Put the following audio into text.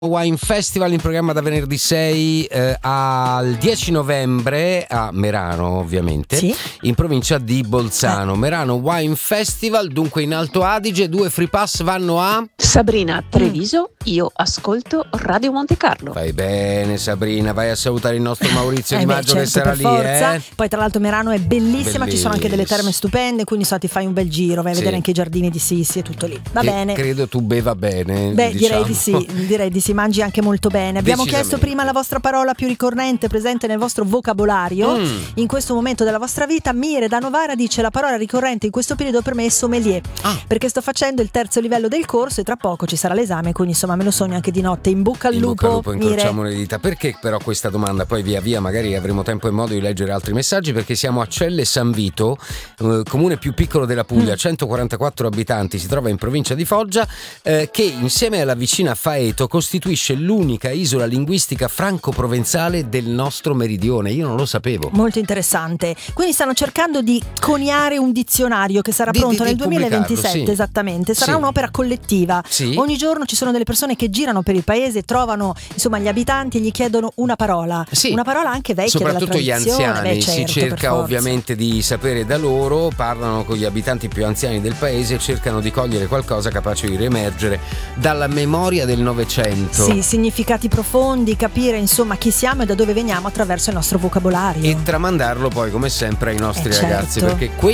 Wine Festival in programma da venerdì 6 al 10 novembre a Merano, ovviamente, sì, in provincia di Bolzano. Merano Wine Festival, dunque in Alto Adige. 2 free pass vanno a Sabrina, Treviso. Io ascolto Radio Monte Carlo. Fai bene, Sabrina, vai a salutare il nostro Maurizio Di Maggio, che sarà lì, forza. Poi tra l'altro Merano è bellissima, ci sono anche delle terme stupende, quindi ti fai un bel giro, vai a vedere anche i giardini di Sissi e tutto lì. Va bene. Credo tu beva bene. Beh, diciamo. direi di sì, mangi anche molto bene. Abbiamo chiesto prima la vostra parola più ricorrente presente nel vostro vocabolario in questo momento della vostra vita. Mire da Novara dice: la parola ricorrente in questo periodo per me è sommelier, perché sto facendo il terzo livello del corso e tra poco ci sarà l'esame, quindi insomma me lo sogno anche di notte. In bocca al lupo, incrociamo le dita. Perché però questa domanda? Poi via via magari avremo tempo e modo di leggere altri messaggi, perché siamo a Celle San Vito, comune più piccolo della Puglia, 144 abitanti, si trova in provincia di Foggia, che insieme alla vicina Faeto costituisce l'unica isola linguistica franco-provenzale del nostro meridione. Io non lo sapevo. Molto interessante. Quindi stanno cercando di coniare un dizionario che sarà pronto nel 2027, esattamente. Sarà un'opera collettiva. Ogni giorno ci sono delle persone che girano per il paese, trovano insomma gli abitanti e gli chiedono una parola. Una parola anche vecchia, soprattutto della tradizione. Gli anziani. Certo, si cerca ovviamente di sapere da loro, parlano con gli abitanti più anziani del paese e cercano di cogliere qualcosa capace di riemergere dalla memoria del Novecento. Sì, significati profondi, capire insomma chi siamo e da dove veniamo attraverso il nostro vocabolario. E tramandarlo poi come sempre ai nostri ragazzi, perché